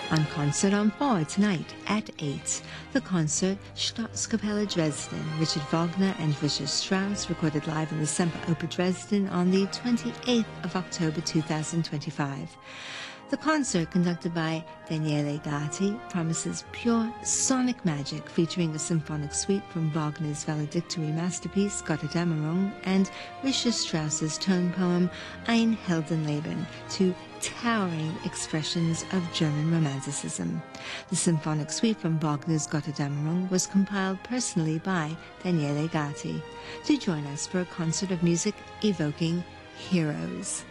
On Concert on 4 tonight at 8, the concert Staatskapelle Dresden, Richard Wagner and Richard Strauss, recorded live in the Semperoper Dresden on the 28th of October 2025. The concert, conducted by Daniele Gatti, promises pure sonic magic, featuring a symphonic suite from Wagner's valedictory masterpiece Götterdämmerung and Richard Strauss's tone poem Ein Heldenleben, two towering expressions of German Romanticism. The symphonic suite from Wagner's Götterdämmerung was compiled personally by Daniele Gatti. To join us for a concert of music evoking heroes.